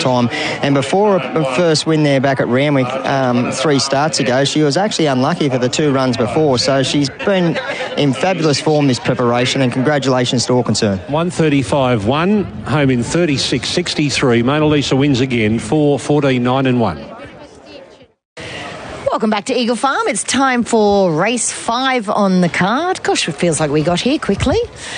time. And before a first win there back at Randwick 3 starts ago, she was actually unlucky for the 2 runs before. So she's been in fabulous form this preparation, and congratulations to all concerned. 135-1, home in 36-63. Mona Lisa wins again, 4-14-9-1. Welcome back to Eagle Farm. It's time for race 5 on the card. Gosh, it feels like we got here quickly.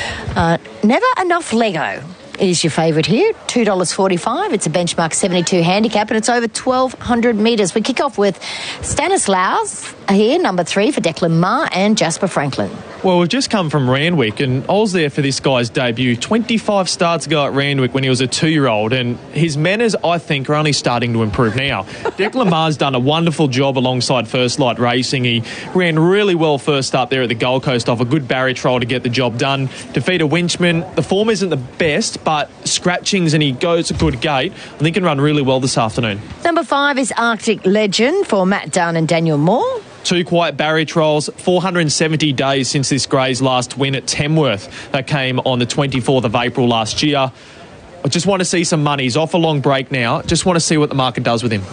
Never Enough Lego is your favourite here, $2.45. It's a benchmark 72 handicap, and it's over 1,200 metres. We kick off with Stanislaus here, number 3 for Declan Ma and Jasper Franklin. Well, we've just come from Randwick, and I was there for this guy's debut 25 starts ago at Randwick when he was a 2-year-old, and his manners, I think, are only starting to improve now. Declan Ma's done a wonderful job alongside First Light Racing. He ran really well first up there at the Gold Coast off a good barrier trial to get the job done. Defeated Winchman. The form isn't the best, but scratchings and he goes a good gate. I think he can run really well this afternoon. Number 5 is Arctic Legend for Matt Dunn and Daniel Moore. 2 quiet barrier trials, 470 days since this grey's last win at Tamworth. That came on the 24th of April last year. I just want to see some money. He's off a long break now. Just want to see what the market does with him.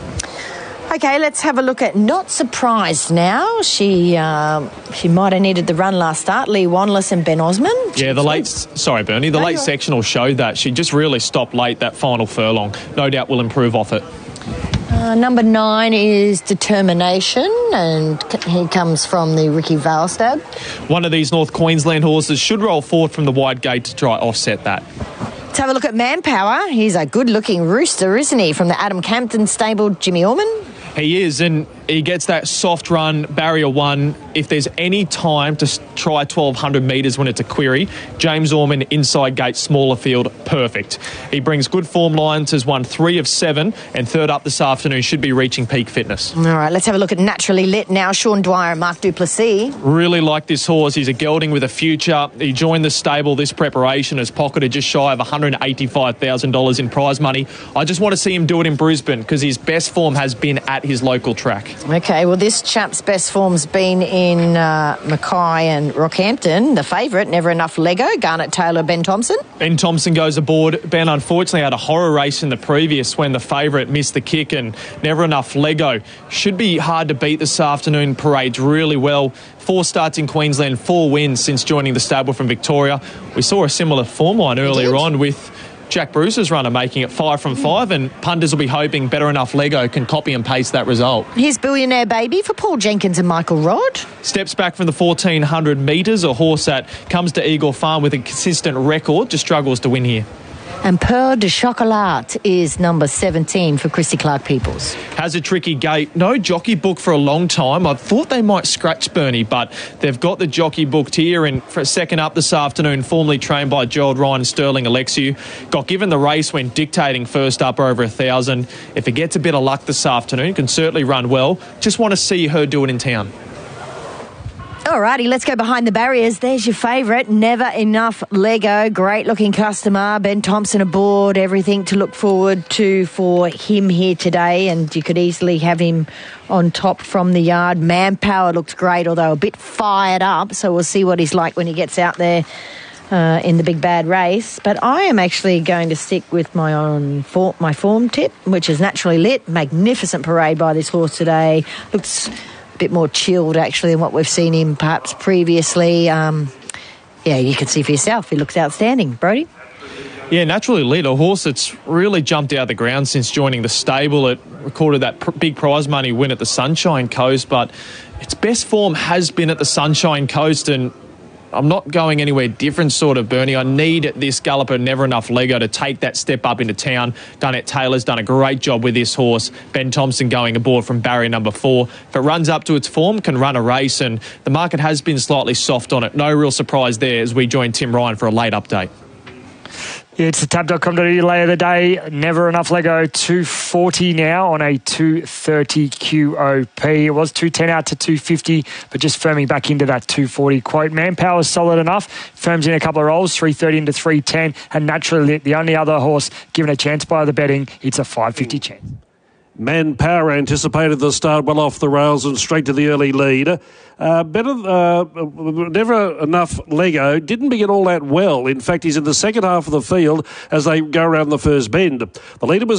Okay, let's have a look at Not Surprised now. She might have needed the run last start. Lee Wanless and Ben Osmond. Yeah, the late sectional showed that. She just really stopped late that final furlong. No doubt will improve off it. Number 9 is Determination, and he comes from the Ricky Valstab. One of these North Queensland horses should roll forward from the wide gate to try offset that. Let's have a look at Manpower. He's a good-looking rooster, isn't he, from the Adam Campton stable, Jimmy Orman? He is, and he gets that soft run, barrier 1. If there's any time to try 1,200 metres when it's a query, James Orman, inside gate, smaller field, perfect. He brings good form lines, has won 3 of 7, and third up this afternoon should be reaching peak fitness. All right, let's have a look at Naturally Lit now. Sean Dwyer and Mark Duplessis. Really like this horse. He's a gelding with a future. He joined the stable this preparation as pocketed just shy of $185,000 in prize money. I just want to see him do it in Brisbane because his best form has been at his local track. Okay, well, this chap's best form's been in Mackay and Rockhampton. The favourite, Never Enough Lego, Garnet Taylor, Ben Thompson. Ben Thompson goes aboard. Ben unfortunately had a horror race in the previous when the favourite missed the kick, and Never Enough Lego should be hard to beat this afternoon. Parades really well. 4 starts in Queensland, 4 wins since joining the stable from Victoria. We saw a similar form line earlier on with Jack Bruce's runner making it 5 from 5, and punters will be hoping Better Enough Lego can copy and paste that result. Here's Billionaire Baby for Paul Jenkins and Michael Rod. Steps back from the 1,400 metres, a horse that comes to Eagle Farm with a consistent record, just struggles to win here. And Pearl de Chocolat is number 17 for Christy Clark-Peoples. Has a tricky gate. No jockey book for a long time. I thought they might scratch Bernie, but they've got the jockey booked here. And for a second up this afternoon, formerly trained by Gerald Ryan and Sterling Alexiou, got given the race when dictating first up over 1,000. If it gets a bit of luck this afternoon, can certainly run well. Just want to see her do it in town. Alrighty, let's go behind the barriers. There's your favourite, Never Enough Lego. Great looking customer. Ben Thompson aboard. Everything to look forward to for him here today. And you could easily have him on top from the yard. Manpower looked great, although a bit fired up. So we'll see what he's like when he gets out there in the big bad race. But I am actually going to stick with my form tip, which is Naturally Lit. Magnificent parade by this horse today. Looks bit more chilled actually than what we've seen him perhaps previously. Yeah, you can see for yourself. He looks outstanding. Brody? Yeah, Naturally Lit, a horse that's really jumped out of the ground since joining the stable. It recorded that big prize money win at the Sunshine Coast, but its best form has been at the Sunshine Coast, and I'm not going anywhere different sort of, Bernie. I need this galloper Never Enough Lego to take that step up into town. Garnet Taylor's done a great job with this horse. Ben Thompson going aboard from barrier number 4. If it runs up to its form, can run a race, and the market has been slightly soft on it. No real surprise there as we join Tim Ryan for a late update. Yeah, it's the tab.com.au lay of the day. Never Enough Lego, 240 now on a 230 QOP. It was 210 out to 250, but just firming back into that 240 quote. Manpower's solid enough. Firms in a couple of rolls, 330 into 310. And Naturally Lit, the only other horse given a chance by the betting, it's a 550 chance. Manpower anticipated the start well off the rails and straight to the early lead. Never Enough Lego didn't begin all that well. In fact, he's in the second half of the field as they go around the first bend. The leader was